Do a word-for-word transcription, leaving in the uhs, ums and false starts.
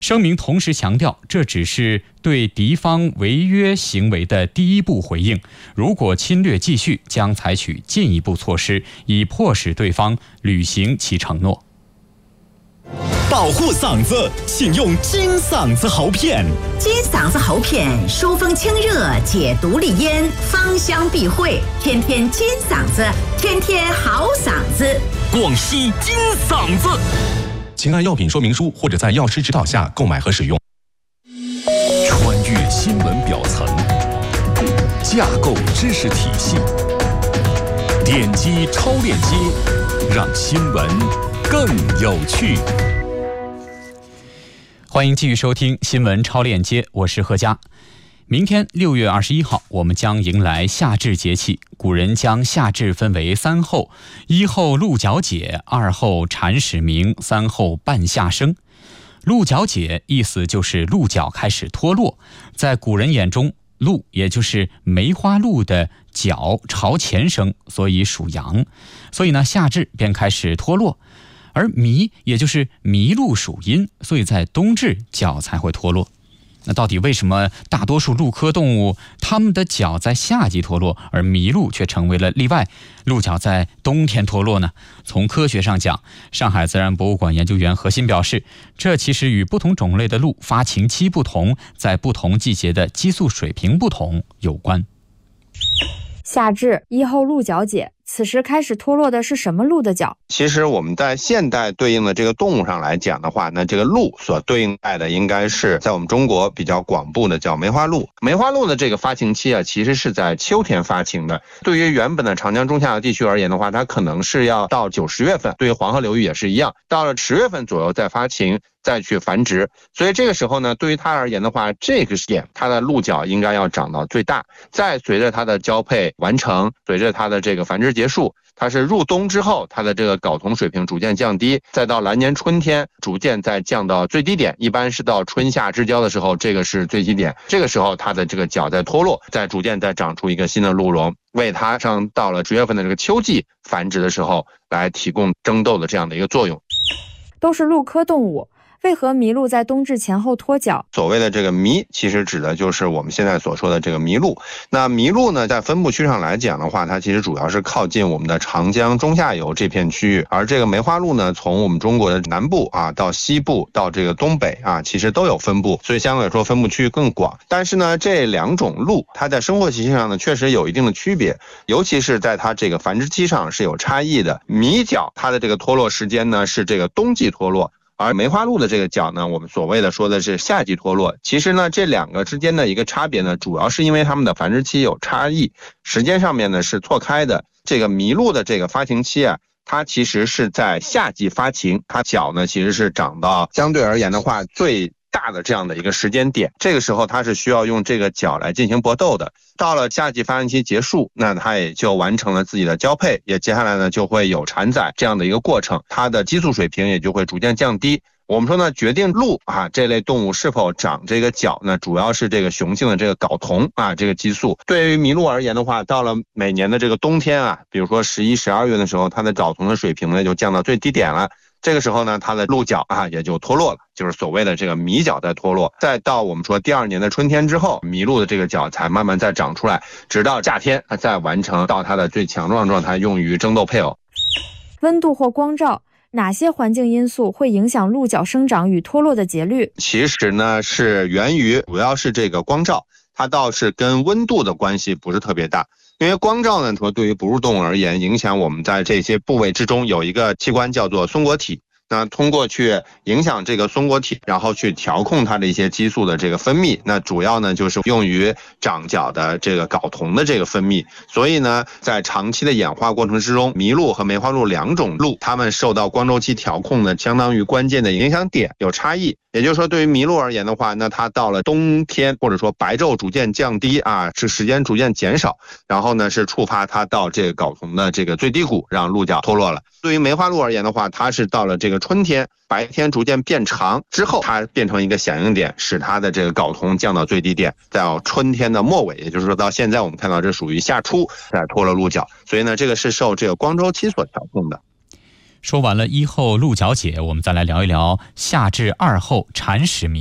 声明同时强调，这只是对敌方违约行为的第一步回应，如果侵略继续，将采取进一步措施，以迫使对方履行其承诺。 保护嗓子，请用金嗓子喉片。 金嗓子喉片，疏风清热，解毒利咽，芳香避秽，天天金嗓子，天天好嗓子。 广西金嗓子。 请按药品说明书或者在药师指导下购买和使用。 穿越新闻表层，架构知识体系，点击超链接，让新闻更有趣。 欢迎继续收听新闻超链接，我是何佳。明天六月二十一号，我们将迎来夏至节气。古人将夏至分为三候：一候鹿角解，二候蝉始鸣，三候半夏生。鹿角解意思就是鹿角开始脱落，在古人眼中，鹿也就是梅花鹿的角朝前生，所以属阳，所以呢夏至便开始脱落。而麋也就是麋鹿属阴，所以在冬至角才会脱落。那到底为什么大多数鹿科动物它们的角在夏季脱落，而麋鹿却成为了例外，鹿角在冬天脱落呢？从科学上讲，上海自然博物馆研究员何鑫表示，这其实与不同种类的鹿发情期不同，在不同季节的激素水平不同有关。 夏至，一候鹿角解，此时开始脱落的是什么鹿的角？ 其实我们在现代对应的这个动物上来讲的话，那这个鹿所对应的应该是在我们中国比较广布的叫梅花鹿。梅花鹿的这个发情期啊，其实是在秋天发情的。对于原本的长江中下游地区而言的话，它可能是要到九十月份，对于黄河流域也是一样，到了十月份左右再发情，再去繁殖。所以这个时候呢，对于它而言的话，这个点它的鹿角应该要长到最大。再随着它的交配完成，随着它的这个繁殖结束，它是入冬之后，它的这个睾酮水平逐渐降低，再到来年春天逐渐再降到最低点，一般是到春夏之交的时候，这个是最低点。这个时候它的这个角在脱落，再逐渐再长出一个新的鹿茸，为它上到了十月份的这个秋季繁殖的时候来提供争斗的这样的一个作用。 都是鹿科动物，为何麋鹿在冬至前后脱角？ 所谓的这个麋，其实指的就是我们现在所说的这个麋鹿。那麋鹿呢，在分布区上来讲的话，它其实主要是靠近我们的长江中下游这片区域，而这个梅花鹿呢，从我们中国的南部啊到西部到这个东北啊，其实都有分布，所以相对来说分布区域更广。但是呢，这两种鹿它在生活习性上呢，确实有一定的区别，尤其是在它这个繁殖期上是有差异的。麋角它的这个脱落时间呢是这个冬季脱落。而梅花鹿的这个角呢，我们所谓的说的是夏季脱落。其实呢，这两个之间的一个差别呢，主要是因为它们的繁殖期有差异，时间上面呢是错开的。这个麋鹿的这个发情期啊，它其实是在夏季发情，它角呢其实是长到相对而言的话最大的这样的一个时间点，这个时候它是需要用这个角来进行搏斗的。到了夏季发情期结束，那它也就完成了自己的交配，也接下来呢就会有产崽这样的一个过程，它的激素水平也就会逐渐降低。我们说呢，决定鹿啊这类动物是否长这个角呢，主要是这个雄性的这个睾酮啊这个激素。对于麋鹿而言的话，到了每年的这个冬天啊，比如说十一、十二月的时候，它的睾酮的水平呢就降到最低点了。这个时候呢，它的鹿角啊也就脱落了，就是所谓的这个麋角在脱落。再到我们说第二年的春天之后，麋鹿的这个角才慢慢再长出来，直到夏天它再完成到它的最强壮状态，用于争斗配偶。 温度或光照，哪些环境因素会影响鹿角生长与脱落的节律？ 其实呢是源于主要是这个光照，它倒是跟温度的关系不是特别大。因为光照呢，说对于哺乳动物而言，影响我们在这些部位之中有一个器官叫做松果体。那通过去影响这个松果体，然后去调控它的一些激素的这个分泌，那主要呢就是用于长角的这个睾酮的这个分泌。所以呢，在长期的演化过程之中，麋鹿和梅花鹿两种鹿，它们受到光周期调控的相当于关键的影响点有差异。也就是说，对于麋鹿而言的话，那它到了冬天或者说白昼逐渐降低啊，是时间逐渐减少，然后呢是触发它到这个睾酮的这个最低谷，让鹿角脱落了。对于梅花鹿而言的话，它是到了这个春天，白天逐渐变长之后，它变成一个响应点，使它的这个睾酮降到最低点，到春天的末尾，也就是说到现在我们看到这属于夏初才脱了鹿角。所以呢，这个是受这个光周期所调控的。 说完了一后鹿角解，我们再来聊一聊夏至二后铲屎迷。